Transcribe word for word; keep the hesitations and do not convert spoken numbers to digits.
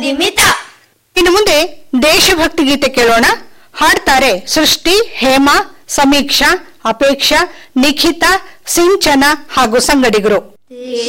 ಪರಿಮಿತ. ಇನ್ನು ಮುಂದೆ ದೇಶಭಕ್ತಿ ಗೀತೆ ಕೇಳೋಣ. ಹಾಡ್ತಾರೆ ಸೃಷ್ಟಿ, ಹೇಮಾ, ಸಮೀಕ್ಷಾ, ಅಪೇಕ್ಷಾ, ನಿಖಿತಾ, ಸಿಂಚನ ಹಾಗೂ ಸಂಗಡಿಗರು.